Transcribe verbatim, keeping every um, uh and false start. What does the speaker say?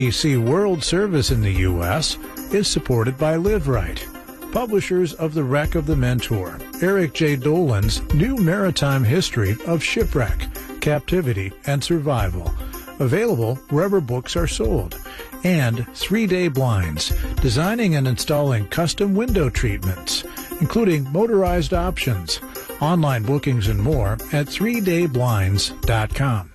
C World Service in the U S is supported by LiveRight, publishers of The Wreck of the Mentor, Eric J. Dolan's new maritime history of shipwreck, captivity, and survival, available wherever books are sold, and Three Day Blinds, designing and installing custom window treatments, including motorized options, online bookings, and more at three day blinds dot com.